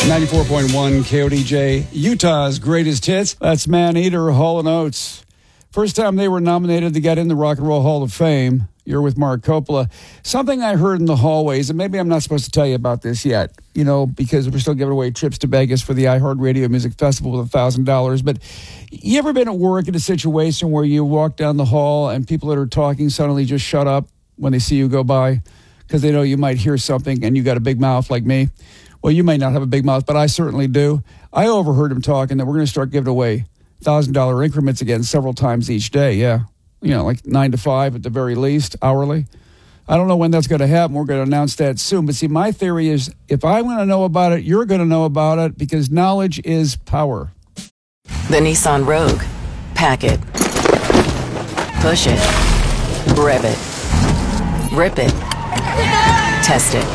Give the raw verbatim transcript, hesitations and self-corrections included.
ninety-four point one K O D J, Utah's greatest hits. That's Maneater, Hall and Oates. First time they were nominated to get in the Rock and Roll Hall of Fame. You're with Mark Coppola. Something I heard in the hallways, and maybe I'm not supposed to tell you about this yet, you know, because we're still giving away trips to Vegas for the iHeartRadio Music Festival with one thousand dollars. But you ever been at work in a situation where you walk down the hall and people that are talking suddenly just shut up when they see you go by because they know you might hear something and you got a big mouth like me? Well, you may not have a big mouth, but I certainly do. I overheard him talking that we're going to start giving away one thousand dollars increments again several times each day, yeah. You know, like nine to five at the very least, hourly. I don't know when that's going to happen. We're going to announce that soon. But see, my theory is if I'm going to know about it, you're going to know about it because knowledge is power. The Nissan Rogue. Pack it. Push it. Rev it. Rip it. Test it.